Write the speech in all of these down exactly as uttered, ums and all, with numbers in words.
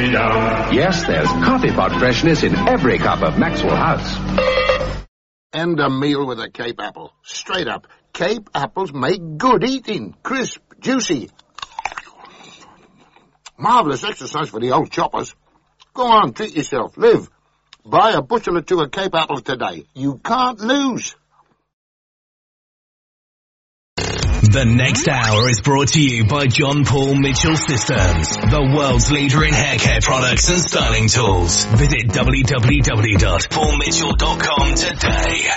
me down. Yes, there's coffee pot freshness in every cup of Maxwell House. And a meal with a Cape apple. Straight up. Cape apples make good eating. Crisp, juicy. Marvelous exercise for the old choppers. Go on, treat yourself. Live. Buy a bushel or two of Cape apples today. You can't lose. The next hour is brought to you by John Paul Mitchell Systems, the world's leader in hair care products and styling tools. Visit w w w dot paul mitchell dot com today.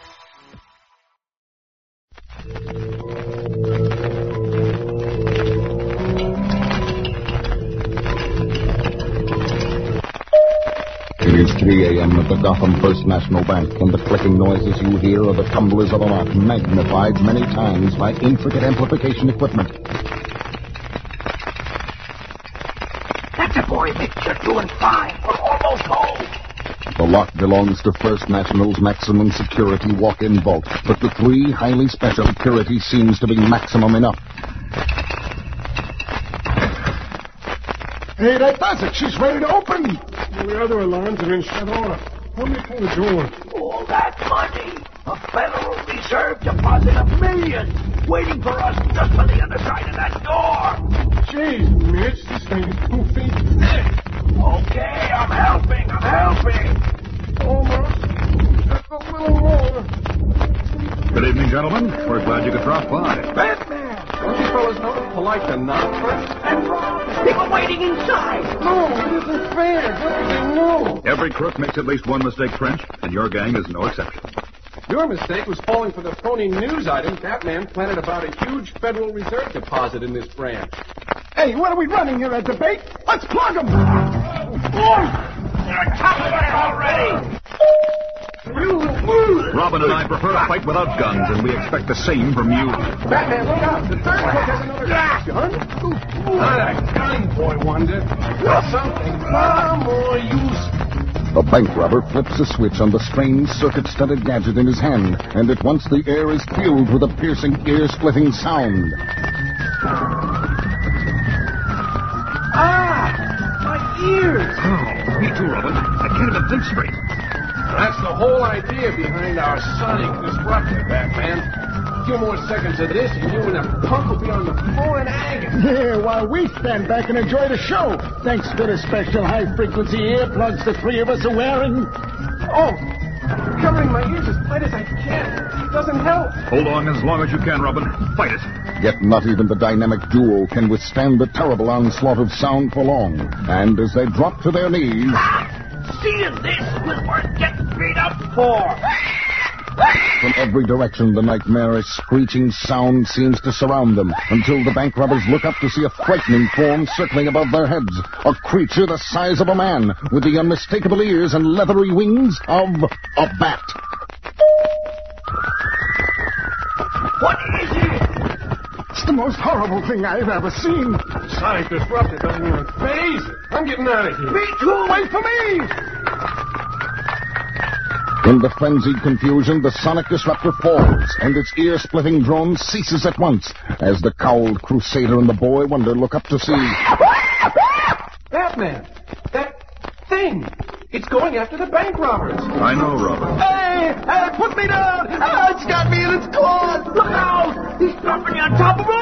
It is three a.m. at the Gotham First National Bank, and the clicking noises you hear are the tumblers of a lock, magnified many times by intricate amplification equipment. That's a boy, Mick. You're doing fine. We're almost home. The lock belongs to First National's maximum security walk-in vault, but the three highly special security seems to be maximum enough. Hey, that does it. She's ready to open. Well, the other alarms have been shut off. Help me pull the door. All that money. A Federal Reserve deposit of millions waiting for us just on the other side of that door. Jeez, Mitch, this thing is two feet thick. Okay, I'm helping. I'm helping. Almost. Just a little more. Good evening, gentlemen. We're glad you could drop by. Batman! Don't you fellas know to like to knock first? That's wrong. People waiting inside. No, it isn't fair. What do they know? Every crook makes at least one mistake, French, and your gang is no exception. Your mistake was falling for the phony news item Batman planted about a huge Federal Reserve deposit in this branch. Hey, what are we running here, a debate? Let's plug them! They're on top of it already! Robin and I prefer to fight without guns, and we expect the same from you. Batman, look out! The third crook has another gun! Not a gun, boy wonder. You're something far more useful. The bank robber flips a switch on the strange circuit-studded gadget in his hand, and at once the air is filled with a piercing, ear-splitting sound. Ah! My ears! Oh, me too, Robin. I can't even think straight. That's the whole idea behind our sonic disruptor, Batman. A few more seconds of this, and you and the punk will be on the floor in agony. Yeah, while we stand back and enjoy the show, thanks to the special high-frequency earplugs the three of us are wearing. Oh, covering my ears as tight as I can. It doesn't help. Hold on as long as you can, Robin. Fight it. Yet not even the dynamic duo can withstand the terrible onslaught of sound for long. And as they drop to their knees... Seeing this was worth getting beat up for. From every direction, the nightmarish screeching sound seems to surround them, until the bank robbers look up to see a frightening form circling above their heads. A creature the size of a man, with the unmistakable ears and leathery wings of a bat. What is it? It's the most horrible thing I've ever seen. Sonic disruptor doesn't even phase it. I'm getting out of here. Me too. Wait for me! In the frenzied confusion, the sonic disruptor falls, and its ear-splitting drone ceases at once, as the cowled crusader and the boy wonder look up to see... Batman! That thing! It's going after the bank robbers. I know, Robin. Hey! Hey! Put me down! Oh, it's got me in its claws! Look out! He's dropping me on top of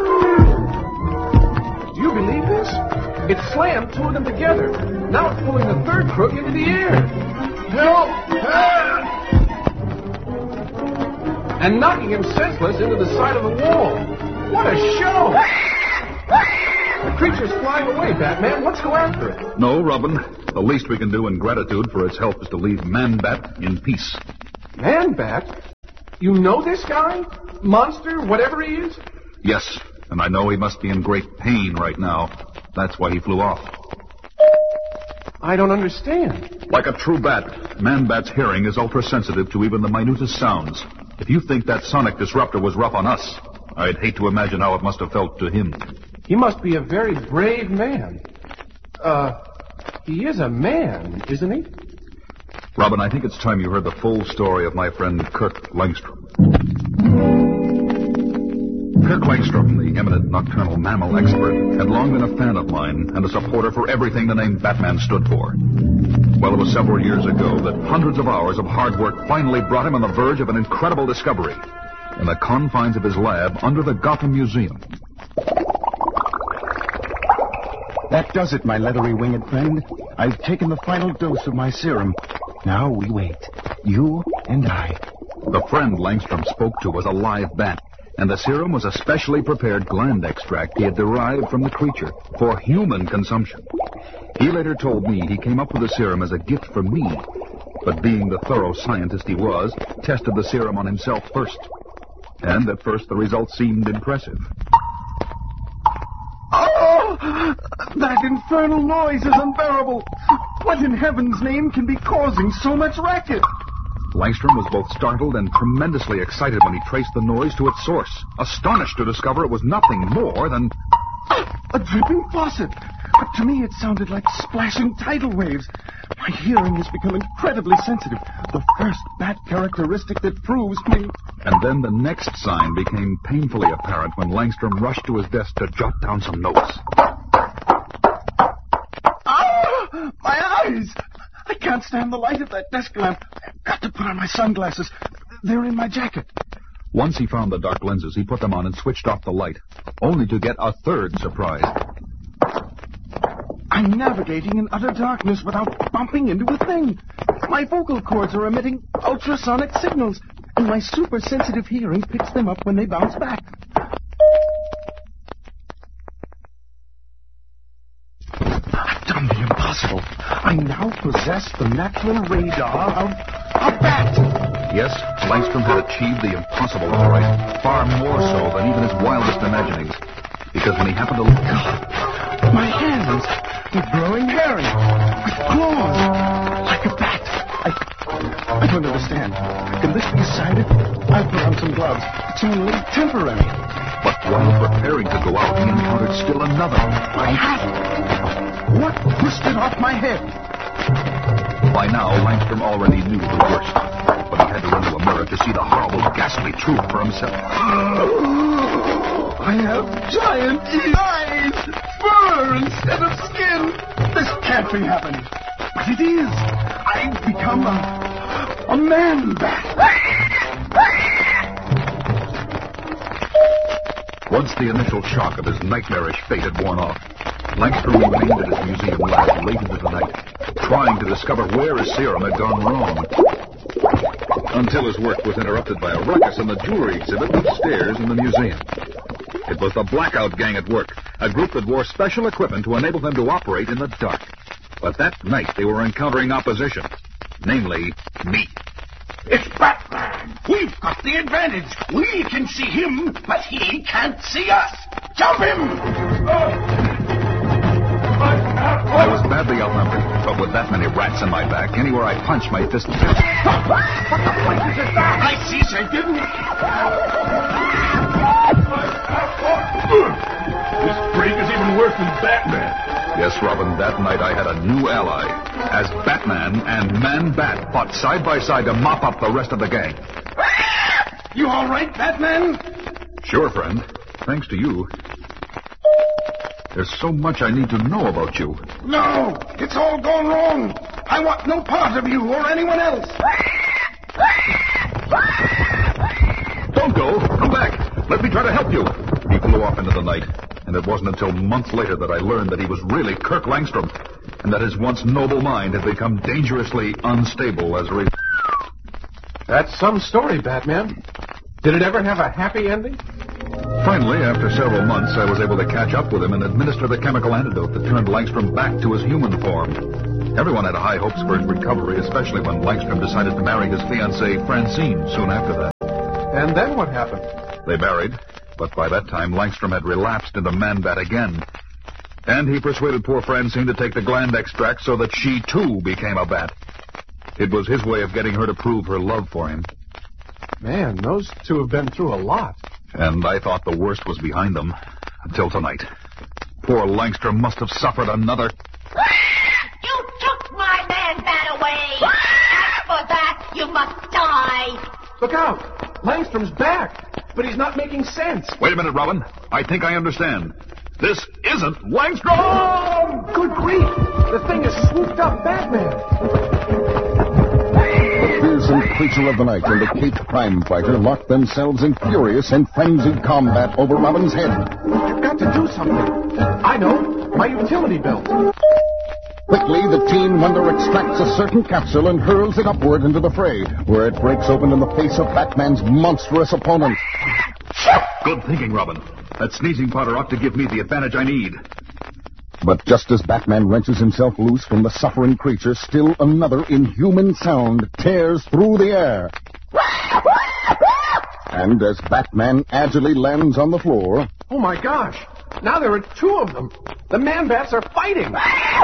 me! Do you believe this? It slammed two of them together. Now it's pulling the third crook into the air. Help! Help! And knocking him senseless into the side of the wall. What a show! The creature's flying away, Batman. Let's go after it. No, Robin. The least we can do in gratitude for its help is to leave Man-Bat in peace. Man-Bat? You know this guy? Monster, whatever he is? Yes, and I know he must be in great pain right now. That's why he flew off. I don't understand. Like a true bat, Man-Bat's hearing is ultra-sensitive to even the minutest sounds. If you think that sonic disruptor was rough on us, I'd hate to imagine how it must have felt to him. He must be a very brave man. Uh, he is a man, isn't he? Robin, I think it's time you heard the full story of my friend Kurt Langstrom. Kirk Langstrom, the eminent nocturnal mammal expert, had long been a fan of mine and a supporter for everything the name Batman stood for. Well, it was several years ago that hundreds of hours of hard work finally brought him on the verge of an incredible discovery in the confines of his lab under the Gotham Museum. That does it, my leathery winged friend. I've taken the final dose of my serum. Now we wait. You and I. The friend Langstrom spoke to was a live bat, and the serum was a specially prepared gland extract he had derived from the creature for human consumption. He later told me he came up with the serum as a gift for me, but being the thorough scientist he was, tested the serum on himself first. And at first the results seemed impressive. Oh! That infernal noise is unbearable. What in heaven's name can be causing so much racket? Langstrom was both startled and tremendously excited when he traced the noise to its source, astonished to discover it was nothing more than... A dripping faucet. But to me it sounded like splashing tidal waves. My hearing has become incredibly sensitive. The first bat characteristic that proves me... And then the next sign became painfully apparent when Langstrom rushed to his desk to jot down some notes. Ah! My eyes! I can't stand the light of that desk lamp. I've got to put on my sunglasses. They're in my jacket. Once he found the dark lenses, he put them on and switched off the light, only to get a third surprise. I'm navigating in utter darkness without bumping into a thing. My vocal cords are emitting ultrasonic signals, and my super-sensitive hearing picks them up when they bounce back. I've done the impossible. I now possess the natural radar of a bat. Yes, Langstrom had achieved the impossible all right, far more so than even his wildest imaginings. Because when he happened to look... God, my hands, they're growing hairy, with claws, like a bat. I, I don't understand. Can this be decided? I'll put on some gloves. It's only temporary. But while preparing to go out, he encountered still another. My hat! What pushed it off my head? By now, Langstrom already knew the worst. But he had to run to a mirror to see the horrible, ghastly truth for himself. I have giant eyes! Fur instead of skin! This can't be happening. But it is. I've become a... a man-bat. Once the initial shock of his nightmarish fate had worn off, Langstrom remained at his museum lab late into the night, trying to discover where his serum had gone wrong. Until his work was interrupted by a ruckus in the jewelry exhibit upstairs in the museum. It was the Blackout Gang at work, a group that wore special equipment to enable them to operate in the dark. But that night they were encountering opposition, namely me. It's Batman! We've got the advantage. We can see him, but he can't see us. Jump him! I was badly outnumbered, but with that many rats in my back, anywhere I punched, my fist... What the place is it that? I see, I didn't. This freak is even worse than Batman. Yes, Robin, that night I had a new ally, as Batman and Man-Bat fought side by side to mop up the rest of the gang. You all right, Batman? Sure, friend. Thanks to you. There's so much I need to know about you. No, it's all gone wrong. I want no part of you or anyone else. Don't go. Come back. Let me try to help you. He flew off into the night, and it wasn't until months later that I learned that he was really Kirk Langstrom, and that his once noble mind had become dangerously unstable as a result. That's some story, Batman. Did it ever have a happy ending? Finally, after several months, I was able to catch up with him and administer the chemical antidote that turned Langstrom back to his human form. Everyone had high hopes for his recovery, especially when Langstrom decided to marry his fiancée, Francine, soon after that. And then what happened? They married, but by that time, Langstrom had relapsed into Man-Bat again. And he persuaded poor Francine to take the gland extract so that she, too, became a bat. It was his way of getting her to prove her love for him. Man, those two have been through a lot. And I thought the worst was behind them, until tonight. Poor Langstrom must have suffered another... You took my Man-Bat away! And for that, you must die! Look out! Langstrom's back! but he's not making sense. Wait a minute, Robin. I think I understand. This isn't Langstrom! Good grief! The thing has swooped up Batman. The fearsome creature of the night and the caped crime fighter locked themselves in furious and frenzied combat over Robin's head. You've got to do something. I know. My utility belt. Quickly, the Teen Wonder extracts a certain capsule and hurls it upward into the fray, where it breaks open in the face of Batman's monstrous opponent. Good thinking, Robin. That sneezing powder ought to give me the advantage I need. But just as Batman wrenches himself loose from the suffering creature, still another inhuman sound tears through the air. And as Batman agilely lands on the floor... Oh, my gosh! Now there are two of them! The Man-Bats are fighting!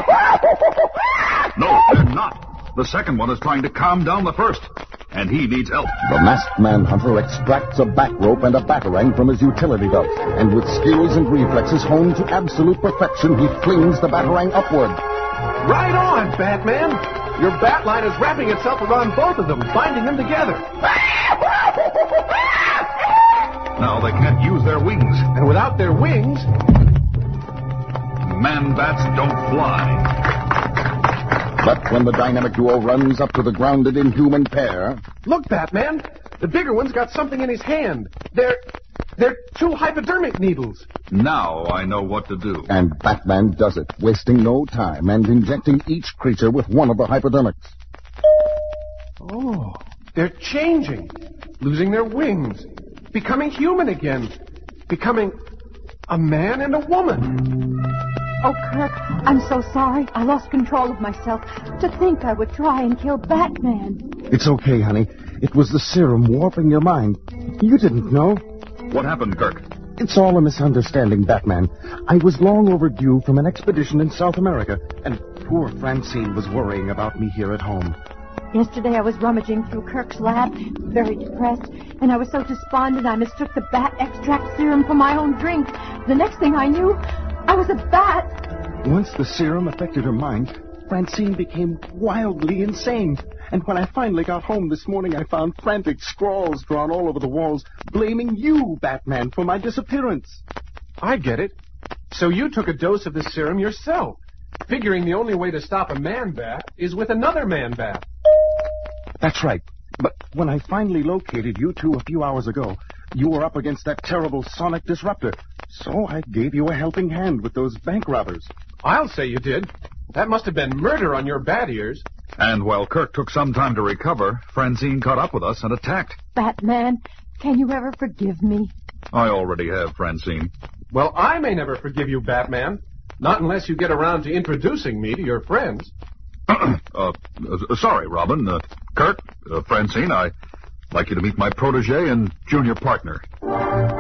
No, they're not. The second one is trying to calm down the first, and he needs help. The masked manhunter extracts a back rope and a batarang from his utility belt, and with skills and reflexes honed to absolute perfection, he flings the batarang upward. Right on, Batman! Your bat line is wrapping itself around both of them, binding them together. Now they can't use their wings. And without their wings... Man-bats don't fly. But when the dynamic duo runs up to the grounded inhuman pair... Look, Batman! The bigger one's got something in his hand. They're... they're two hypodermic needles. Now I know what to do. And Batman does it, wasting no time and injecting each creature with one of the hypodermics. Oh, they're changing. Losing their wings. Becoming human again. Becoming a man and a woman. Oh, Kirk, I'm so sorry. I lost control of myself. To think I would try and kill Batman. It's okay, honey. It was the serum warping your mind. You didn't know. What happened, Kirk? It's all a misunderstanding, Batman. I was long overdue from an expedition in South America, and poor Francine was worrying about me here at home. Yesterday I was rummaging through Kirk's lab, very depressed, and I was so despondent I mistook the bat extract serum for my own drink. The next thing I knew, I was a bat. Once the serum affected her mind, Francine became wildly insane. And when I finally got home this morning, I found frantic scrawls drawn all over the walls, blaming you, Batman, for my disappearance. I get it. So you took a dose of the serum yourself, figuring the only way to stop a man-bat is with another man-bat. That's right. But when I finally located you two a few hours ago, you were up against that terrible sonic disruptor. So I gave you a helping hand with those bank robbers. I'll say you did. That must have been murder on your bat ears. And while Kirk took some time to recover, Francine caught up with us and attacked. Batman, can you ever forgive me? I already have, Francine. Well, I may never forgive you, Batman. Not unless you get around to introducing me to your friends. uh, uh, sorry, Robin. Uh, Kirk, uh, Francine, I'd like you to meet my protege and junior partner.